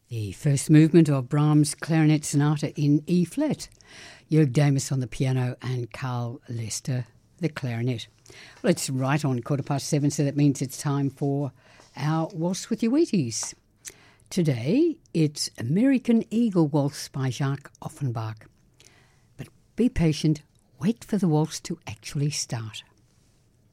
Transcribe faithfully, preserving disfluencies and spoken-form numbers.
The first movement of Brahms' Clarinet Sonata in E-flat. Jörg Damis on the piano and Carl Lester, the clarinet. Well, it's right on quarter past seven, so that means it's time for our Waltz with Your Wheaties. Today, it's American Eagle Waltz by Jacques Offenbach. But be patient, wait for the waltz to actually start.